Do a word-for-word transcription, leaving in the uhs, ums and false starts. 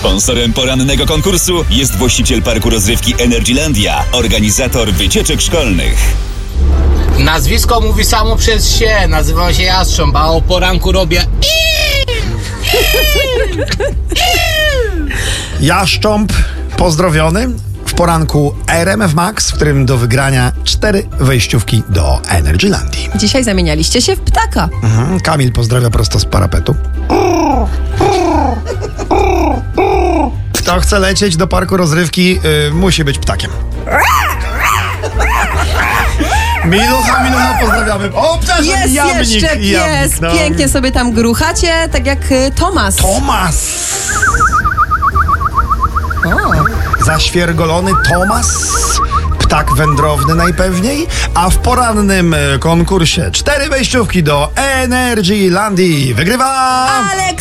Sponsorem porannego konkursu jest właściciel parku rozrywki Energylandia, organizator wycieczek szkolnych. Nazwisko mówi samo przez się. Nazywam się Jastrząb, a o poranku robię... Jaszcząb pozdrowiony w poranku R M F Max, w którym do wygrania cztery wejściówki do Energylandii. Dzisiaj zamienialiście się w ptaka. Mhm. Kamil pozdrawia prosto z parapetu. Kto chce lecieć do parku rozrywki, yy, musi być ptakiem. Milucha, Milucha, pozdrawiamy. O, przepraszam, Jest jamnik, jeszcze pies. jamnik, no. Pięknie sobie tam gruchacie, tak jak y, Tomas. Tomas. O. Zaświergolony Tomas. Ptak wędrowny najpewniej. A w porannym konkursie cztery wejściówki do Energylandii wygrywa... Aleks